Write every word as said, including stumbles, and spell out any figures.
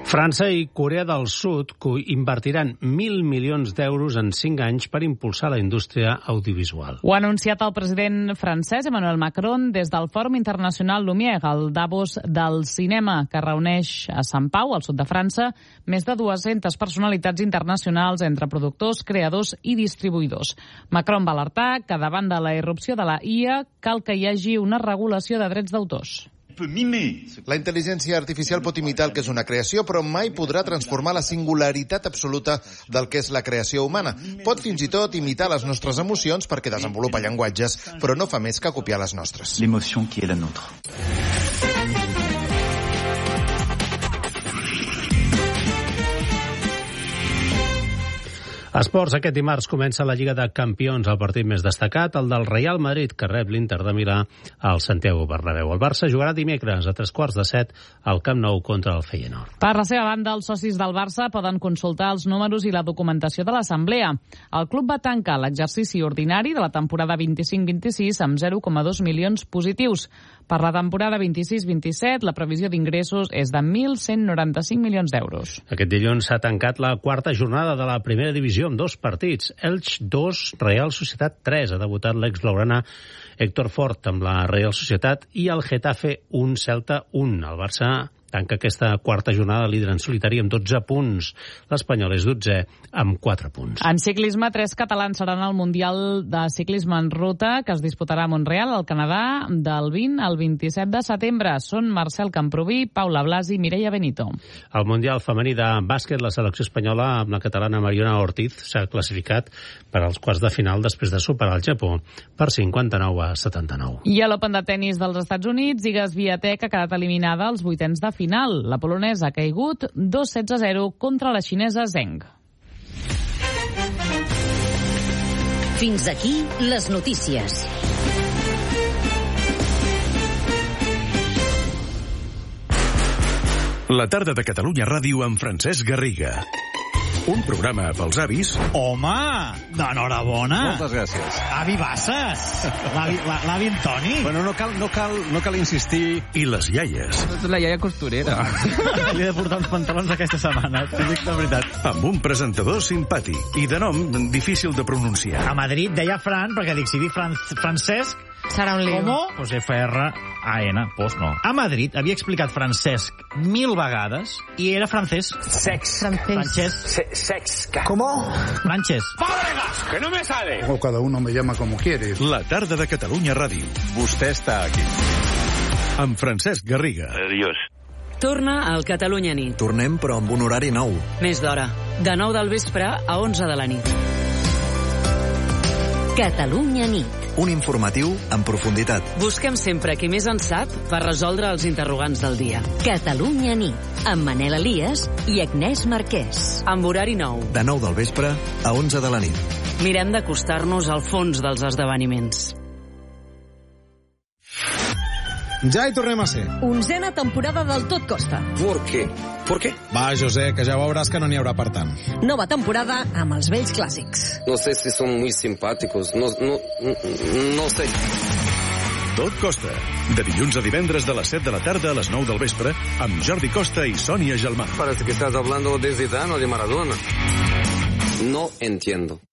França i Corea del Sud invertiran mil milions d'euros en cinc anys per impulsar la indústria audiovisual. Ho ha anunciat el president francès Emmanuel Macron des del Fòrum Internacional Lumière, al Davos del cinema, que reuneix a Sant Pau, al sud de França, més de dues-centes personalitats internacionals entre productors, creadors i distribuïdors. Macron va alertar que davant de la irrupció de la I A cal que hi hagi una regulació de drets d'autors. La intel·ligència artificial pot imitar el que és una creació, però mai podrà transformar la singularitat absoluta del que és la creació humana. Pot fins i tot imitar les nostres emocions perquè desenvolupa llenguatges, però no fa més que copiar les nostres. L'emoció qui és la nôtre. Esports, aquest dimarts comença la Lliga de Campions, el partit més destacat, el del Real Madrid, que rep l'Inter de Milà al Santiago Bernabéu. El Barça jugarà dimecres a tres quarts de set al Camp Nou contra el Feyenoord. Per la seva banda, els socis del Barça poden consultar els números i la documentació de l'Assemblea. El club va tancar l'exercici ordinari de la temporada vint-i-cinc vint-i-sis amb zero coma dos milions positius. Per la temporada vint-i-sis vint-i-set, la previsió d'ingressos és de mil cent noranta-cinc milions d'euros. Aquest dilluns s'ha tancat la quarta jornada de la primera divisió amb dos partits. Elx dos, Real Societat tres. Ha debutat l'ex-blaugrana Héctor Fort amb la Real Societat i el Getafe un, Celta un. El Barça tanca aquesta quarta jornada líder en solitari amb dotze punts. L'Espanyol és dotzè amb quatre punts. En ciclisme, tres catalans seran al Mundial de Ciclisme en Ruta, que es disputarà a Montreal, al Canadà, del vint al vint-i-set de setembre. Són Marcel Camproví, Paula Blasi i Mireia Benito. Al Mundial femení de bàsquet, la selecció espanyola amb la catalana Mariona Ortiz s'ha classificat per als quarts de final després de superar el Japó per cinquanta-nou a setanta-nou. I a l'Open de tenis dels Estats Units, Iga Swiatek ha quedat eliminada als vuitens de final. La polonesa ha caigut dos setze a zero contra la xinesa Zheng. Fins aquí les notícies. La tarda de Catalunya Ràdio amb Francesc Garriga. Un programa pels avis. Home, d'enhorabona. Moltes gràcies. Avi Bassas, l'avi Antoni. Bueno, no cal, no cal, no cal insistir. I les iaies. És la iaia costurera. Li he de portar uns pantalons aquesta setmana, t'ho dic la veritat. Amb un presentador simpàtic i de nom difícil de pronunciar. A Madrid deia Fran, perquè dic, si dic Fran, Francesc... Serà un lío. Com? Pues F R A N, pues no. A Madrid havia explicat Francesc mil vegades i era francès. Sex. Francesc. Sex. ¿Cómo? Francesc. ¡Fábregas! ¡Que no me sale! O cada uno me llama como quiere. La tarda de Catalunya Ràdio. Vostè està aquí. Amb Francesc Garriga. Adiós. Torna al Catalunya Nit. Tornem, però amb un horari nou. Més d'hora. De nou del vespre a onze de la nit. Catalunya Nit. Un informatiu en profunditat. Busquem sempre qui més en sap per resoldre els interrogants del dia. Catalunya Nit. Amb Manel Elias i Agnès Marquès. Amb horari nou. De nou del vespre a onze de la nit. Mirem d'acostar-nos al fons dels esdeveniments. Ja hi tornem a ser. Onzena temporada del Tot Costa. ¿Por qué? ¿Por qué? Va, José, que ja veuràs que no n'hi haurà per tant. Nova temporada amb els vells clàssics. No sé si son muy simpáticos, no, no, no sé. Tot Costa. De dilluns a divendres de les set de la tarda a les nou del vespre amb Jordi Costa i Sònia Gelmà. Parece que estás hablando de Zidane o de Maradona. No entiendo.